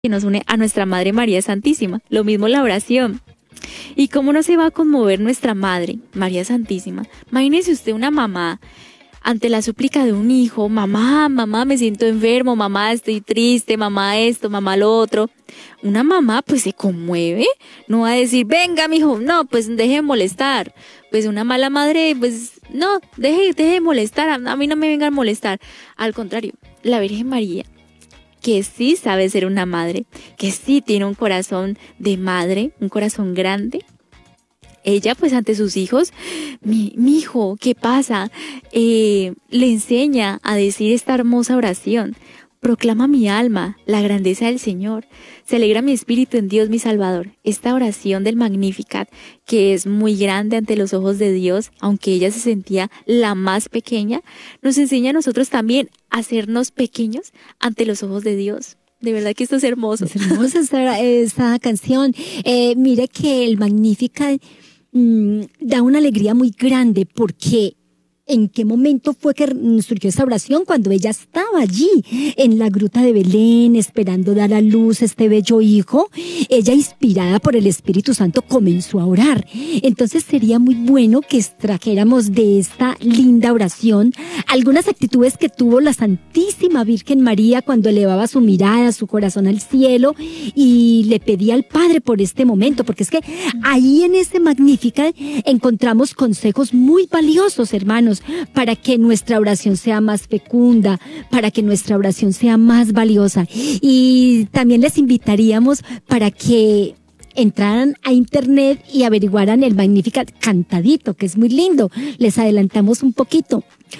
que nos une a nuestra Madre María Santísima. Lo mismo la oración. ¿Y cómo no se va a conmover nuestra Madre María Santísima? Imagínese usted una mamá ante la súplica de un hijo: mamá, mamá, me siento enfermo, mamá, estoy triste, mamá esto, mamá lo otro. Una mamá pues se conmueve, no va a decir: venga mijo, no, pues deje de molestar. Pues una mala madre, pues no, deje de molestar, a mí no me venga a molestar. Al contrario, la Virgen María, que sí sabe ser una madre, que sí tiene un corazón de madre, un corazón grande. Ella pues ante sus hijos: mi hijo, ¿qué pasa? Le enseña a decir esta hermosa oración: proclama mi alma la grandeza del Señor, se alegra mi espíritu en Dios mi Salvador. Esta oración del Magnificat, que es muy grande ante los ojos de Dios, aunque ella se sentía la más pequeña, nos enseña a nosotros también a hacernos pequeños ante los ojos de Dios. De verdad que esto es hermoso. Es hermosa esta canción. Mire que el Magnificat da una alegría muy grande, porque ¿en qué momento fue que surgió esa oración? Cuando ella estaba allí en la gruta de Belén esperando dar a luz este bello hijo. Ella, inspirada por el Espíritu Santo, comenzó a orar. Entonces sería muy bueno que extrajéramos de esta linda oración algunas actitudes que tuvo la Santísima Virgen María cuando elevaba su mirada, su corazón al cielo y le pedía al Padre por este momento, porque es que ahí en ese Magnificat encontramos consejos muy valiosos, hermanos, para que nuestra oración sea más fecunda, para que nuestra oración sea más valiosa. Y también les invitaríamos para que entraran a internet y averiguaran el Magnificat cantadito, que es muy lindo. Les adelantamos un poquito.